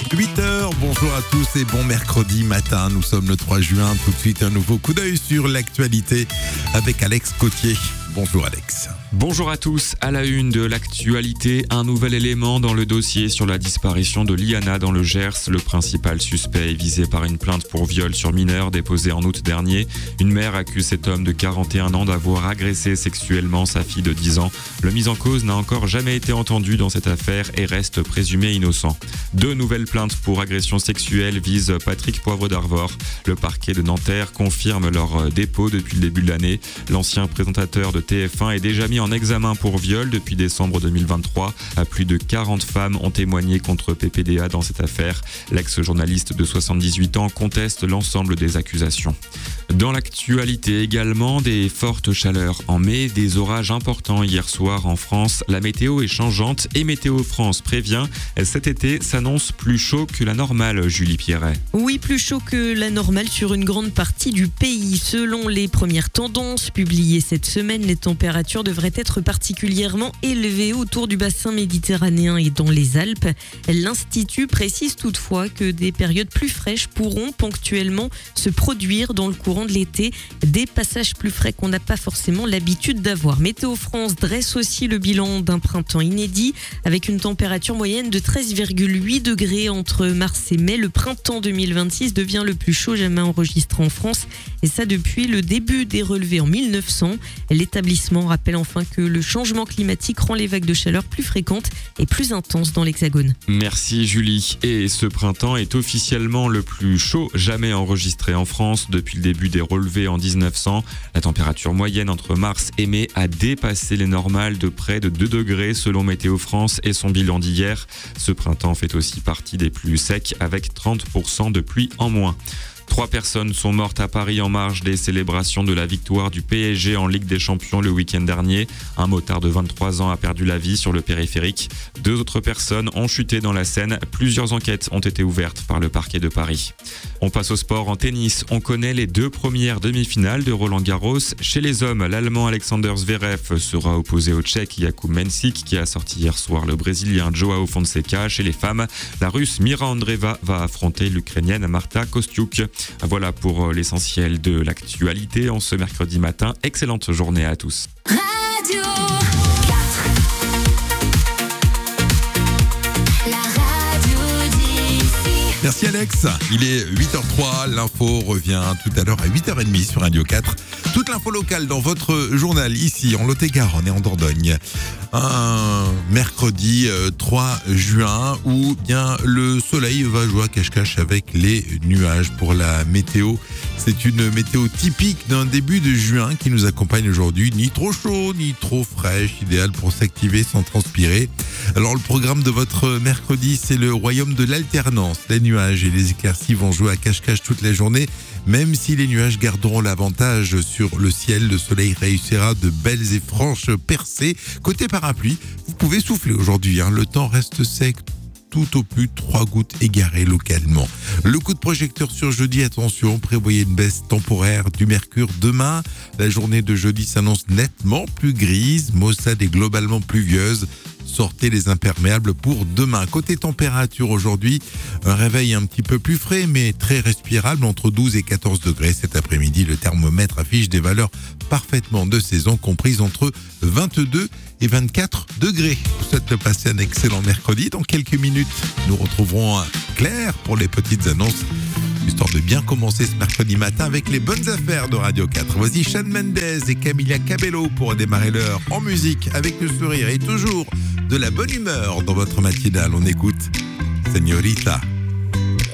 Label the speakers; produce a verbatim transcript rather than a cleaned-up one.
Speaker 1: huit heures, bonjour à tous et bon mercredi matin. Nous sommes le trois juin. Tout de suite, un nouveau coup d'œil sur l'actualité avec Alex Cotier. Bonjour Alex.
Speaker 2: Bonjour à tous. À la une de l'actualité, un nouvel élément dans le dossier sur la disparition de Liana dans le Gers. Le principal suspect est visé par une plainte pour viol sur mineur déposée en août dernier. Une mère accuse cet homme de quarante et un ans d'avoir agressé sexuellement sa fille de dix ans. Le mis en cause n'a encore jamais été entendu dans cette affaire et reste présumé innocent. Deux nouvelles plaintes pour agression sexuelle visent Patrick Poivre d'Arvor. Le parquet de Nanterre confirme leur dépôt depuis le début de l'année. L'ancien présentateur de T F un est déjà mis en examen pour viol depuis décembre deux mille vingt-trois. Plus de quarante femmes ont témoigné contre P P D A dans cette affaire. L'ex-journaliste de soixante-dix-huit ans conteste l'ensemble des accusations. Dans l'actualité également, des fortes chaleurs en mai, des orages importants hier soir en France. La météo est changeante et Météo France prévient, cet été s'annonce plus chaud que la normale, Julie Pierret.
Speaker 3: Oui, plus chaud que la normale sur une grande partie du pays. Selon les premières tendances publiées cette semaine, les températures devraient être particulièrement élevées autour du bassin méditerranéen et dans les Alpes. L'Institut précise toutefois que des périodes plus fraîches pourront ponctuellement se produire dans le courant de l'été, des passages plus frais qu'on n'a pas forcément l'habitude d'avoir. Météo France dresse aussi le bilan d'un printemps inédit avec une température moyenne de treize virgule huit degrés entre mars et mai. Le printemps deux mille vingt-six devient le plus chaud jamais enregistré en France et ça depuis le début des relevés en mille neuf cents. L'établissement rappelle enfin que le changement climatique rend les vagues de chaleur plus fréquentes et plus intenses dans l'Hexagone.
Speaker 2: Merci Julie. Et ce printemps est officiellement le plus chaud jamais enregistré en France depuis le début des relevés en dix-neuf cents. La température moyenne entre mars et mai a dépassé les normales de près de deux degrés selon Météo France et son bilan d'hier. Ce printemps fait aussi partie des plus secs avec trente pour cent de pluie en moins. Trois personnes sont mortes à Paris en marge des célébrations de la victoire du P S G en Ligue des Champions le week-end dernier. Un motard de vingt-trois ans a perdu la vie sur le périphérique. Deux autres personnes ont chuté dans la Seine. Plusieurs enquêtes ont été ouvertes par le parquet de Paris. On passe au sport en tennis. On connaît les deux premières demi-finales de Roland-Garros. Chez les hommes, l'Allemand Alexander Zverev sera opposé au Tchèque Jakub Mensik qui a sorti hier soir le Brésilien Joao Fonseca. Chez les femmes, la Russe Mira Andreeva va affronter l'Ukrainienne Marta Kostyuk. Voilà pour l'essentiel de l'actualité en ce mercredi matin. Excellente journée à tous.
Speaker 4: Radio
Speaker 1: Merci Alex. Il est huit heures trois. L'info revient tout à l'heure à huit heures trente sur Radio quatre. Toute l'info locale dans votre journal ici en Lot-et-Garonne et en Dordogne. Un mercredi trois juin où bien le soleil va jouer à cache-cache avec les nuages pour la météo. C'est une météo typique d'un début de juin qui nous accompagne aujourd'hui. Ni trop chaud, ni trop fraîche, idéal pour s'activer sans transpirer. Alors le programme de votre mercredi, c'est le royaume de l'alternance. Les nuages et les éclaircies vont jouer à cache-cache toute la journée. Même si les nuages garderont l'avantage sur le ciel, le soleil réussira de belles et franches percées. Côté parapluie, vous pouvez souffler aujourd'hui, hein. Le temps reste sec. Tout au plus trois gouttes égarées localement. Le coup de projecteur sur jeudi, attention, prévoyez une baisse temporaire du mercure demain. La journée de jeudi s'annonce nettement plus grise, maussade et globalement pluvieuse. Sortez les imperméables pour demain. Côté température aujourd'hui, un réveil un petit peu plus frais mais très respirable entre douze et quatorze degrés. Cet après-midi, le thermomètre affiche des valeurs parfaitement de saison comprises entre vingt-deux et vingt-quatre degrés. Je vous souhaite de passer un excellent mercredi. Dans quelques minutes, nous retrouverons Claire pour les petites annonces, histoire de bien commencer ce mercredi matin avec les bonnes affaires de Radio quatre. Voici Shawn Mendes et Camila Cabello pour démarrer l'heure en musique avec le sourire et toujours de la bonne humeur dans votre matinale. On écoute Señorita.